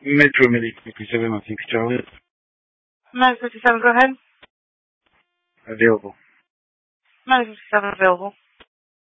Metro Medic 57, I think, Charlie. Medic 57, go ahead. Available. Medic 57 available.